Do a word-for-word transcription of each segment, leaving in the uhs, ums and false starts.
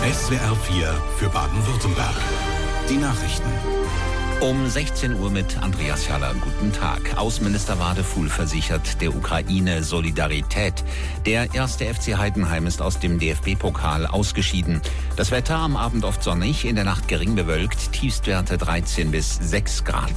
S W R vier für Baden-Württemberg. Die Nachrichten. Um sechzehn Uhr mit Andreas Schaller. Guten Tag. Außenminister Wadefuhl versichert der Ukraine Solidarität. Der erste F C Heidenheim ist aus dem D F B-Pokal ausgeschieden. Das Wetter am Abend oft sonnig, in der Nacht gering bewölkt, Tiefstwerte dreizehn bis sechs Grad.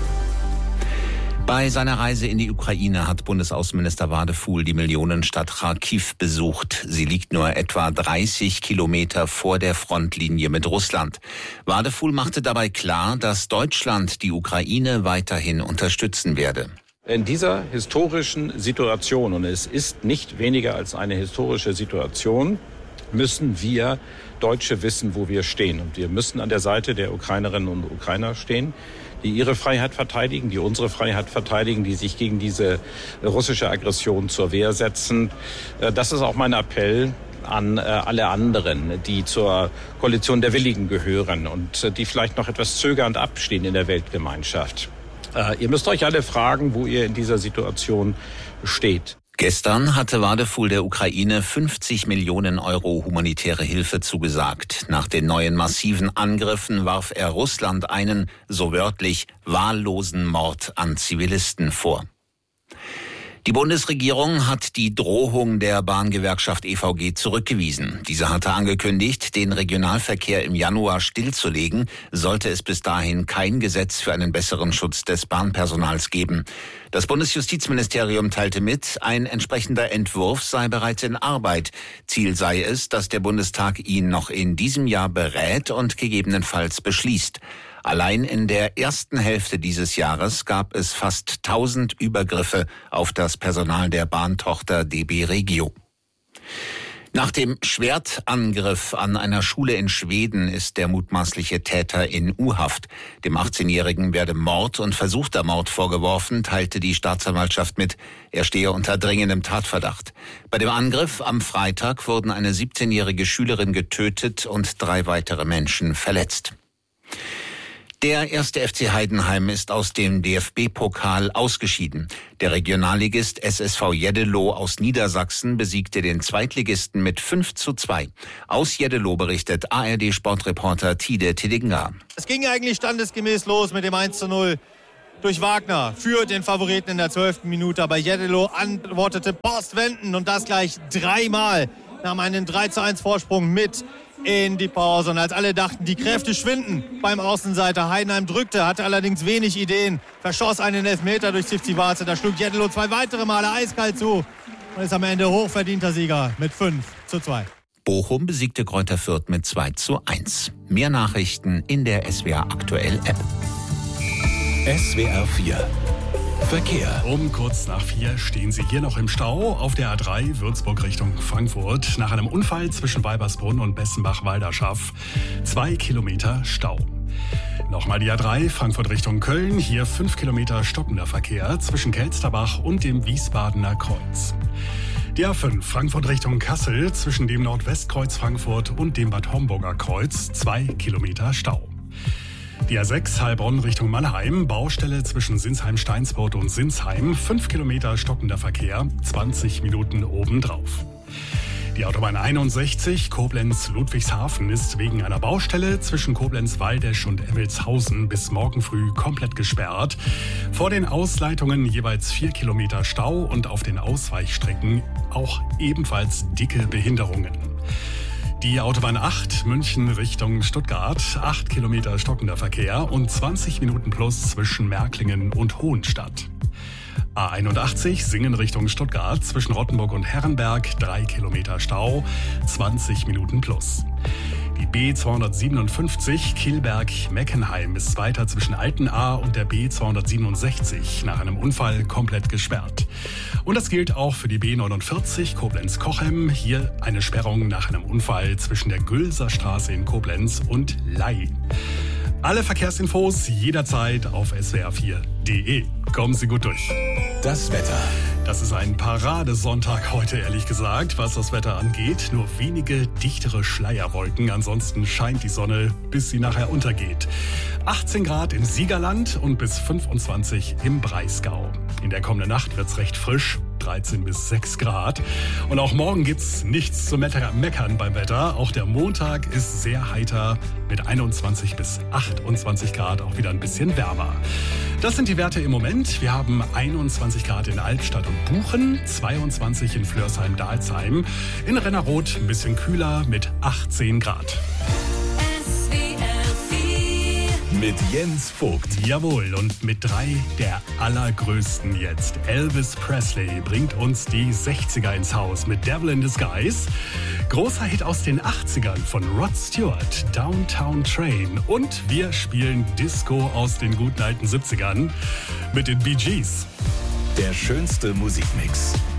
Bei seiner Reise in die Ukraine hat Bundesaußenminister Wadefuhl die Millionenstadt Charkiw besucht. Sie liegt nur etwa dreißig Kilometer vor der Frontlinie mit Russland. Wadefuhl machte dabei klar, dass Deutschland die Ukraine weiterhin unterstützen werde. In dieser historischen Situation, und es ist nicht weniger als eine historische Situation, müssen wir Deutsche wissen, wo wir stehen. Und wir müssen an der Seite der Ukrainerinnen und Ukrainer stehen, die ihre Freiheit verteidigen, die unsere Freiheit verteidigen, die sich gegen diese russische Aggression zur Wehr setzen. Das ist auch mein Appell an alle anderen, die zur Koalition der Willigen gehören und die vielleicht noch etwas zögernd abstehen in der Weltgemeinschaft. Ihr müsst euch alle fragen, wo ihr in dieser Situation steht. Gestern hatte Wadefuhl der Ukraine fünfzig Millionen Euro humanitäre Hilfe zugesagt. Nach den neuen massiven Angriffen warf er Russland einen, so wörtlich, wahllosen Mord an Zivilisten vor. Die Bundesregierung hat die Drohung der Bahngewerkschaft E V G zurückgewiesen. Diese hatte angekündigt, den Regionalverkehr im Januar stillzulegen, sollte es bis dahin kein Gesetz für einen besseren Schutz des Bahnpersonals geben. Das Bundesjustizministerium teilte mit, ein entsprechender Entwurf sei bereits in Arbeit. Ziel sei es, dass der Bundestag ihn noch in diesem Jahr berät und gegebenenfalls beschließt. Allein in der ersten Hälfte dieses Jahres gab es fast tausend Übergriffe auf das Personal der Bahntochter D B Regio. Nach dem Schwertangriff an einer Schule in Schweden ist der mutmaßliche Täter in U-Haft. Dem achtzehnjährigen werde Mord und versuchter Mord vorgeworfen, teilte die Staatsanwaltschaft mit. Er stehe unter dringendem Tatverdacht. Bei dem Angriff am Freitag wurden eine siebzehnjährige Schülerin getötet und drei weitere Menschen verletzt. Der erste F C Heidenheim ist aus dem D F B-Pokal ausgeschieden. Der Regionalligist S S V Jeddeloh aus Niedersachsen besiegte den Zweitligisten mit fünf zu zwei. Aus Jeddeloh berichtet A R D-Sportreporter Tide Tidinga. Es ging eigentlich standesgemäß los mit dem eins zu null durch Wagner für den Favoriten in der zwölften Minute. Aber Jeddeloh antwortete Horst Wenden und das gleich dreimal. Nahm einen drei zu eins Vorsprung mit in die Pause. Und als alle dachten, die Kräfte schwinden beim Außenseiter, Heidenheim drückte, hatte allerdings wenig Ideen, verschoss einen Elfmeter durch Zivzivaze. Da schlug Jeddeloh zwei weitere Male eiskalt zu und ist am Ende hochverdienter Sieger mit fünf zu zwei. Bochum besiegte Greuther Fürth mit zwei zu eins. Mehr Nachrichten in der S W R Aktuell App. S W R vier Verkehr. Um kurz nach vier stehen Sie hier noch im Stau auf der A drei Würzburg Richtung Frankfurt. Nach einem Unfall zwischen Weibersbrunn und Bessenbach-Walderschaff. Zwei Kilometer Stau. Nochmal die A drei Frankfurt Richtung Köln. Hier fünf Kilometer stockender Verkehr zwischen Kelsterbach und dem Wiesbadener Kreuz. Die A fünf Frankfurt Richtung Kassel zwischen dem Nordwestkreuz Frankfurt und dem Bad Homburger Kreuz. Zwei Kilometer Stau. Die A sechs Heilbronn Richtung Mannheim, Baustelle zwischen Sinsheim-Steinsport und Sinsheim, fünf Kilometer stockender Verkehr, zwanzig Minuten obendrauf. Die Autobahn einundsechzig Koblenz-Ludwigshafen ist wegen einer Baustelle zwischen Koblenz-Waldesch und Emmelshausen bis morgen früh komplett gesperrt. Vor den Ausleitungen jeweils vier Kilometer Stau und auf den Ausweichstrecken auch ebenfalls dicke Behinderungen. Die Autobahn acht München Richtung Stuttgart, acht Kilometer stockender Verkehr und zwanzig Minuten plus zwischen Märklingen und Hohenstadt. A einundachtzig Singen Richtung Stuttgart zwischen Rottenburg und Herrenberg, drei Kilometer Stau, zwanzig Minuten plus. Die B zweihundertsiebenundfünfzig Kilberg-Meckenheim ist weiter zwischen Altenahr und der B zweihundertsiebenundsechzig nach einem Unfall komplett gesperrt. Und das gilt auch für die B neunundvierzig Koblenz-Kochem. Hier eine Sperrung nach einem Unfall zwischen der Gülser Straße in Koblenz und Ley. Alle Verkehrsinfos jederzeit auf S W R vier punkt de. Kommen Sie gut durch. Das Wetter. Das ist ein Paradesonntag heute, ehrlich gesagt, was das Wetter angeht. Nur wenige dichtere Schleierwolken, ansonsten scheint die Sonne, bis sie nachher untergeht. achtzehn Grad im Siegerland und bis fünfundzwanzig im Breisgau. In der kommenden Nacht wird's recht frisch. dreizehn bis sechs Grad. Und auch morgen gibt's nichts zu meckern beim Wetter. Auch der Montag ist sehr heiter mit einundzwanzig bis achtundzwanzig Grad, auch wieder ein bisschen wärmer. Das sind die Werte im Moment. Wir haben einundzwanzig Grad in Albstadt und Buchen, zweiundzwanzig in Flörsheim-Dalsheim, in Rennerroth ein bisschen kühler mit achtzehn Grad. Mit Jens Vogt. Jawohl, und mit drei der allergrößten jetzt. Elvis Presley bringt uns die sechziger ins Haus mit Devil in Disguise. Großer Hit aus den achtzigern von Rod Stewart, Downtown Train. Und wir spielen Disco aus den guten alten siebzigern mit den Bee Gees. Der schönste Musikmix.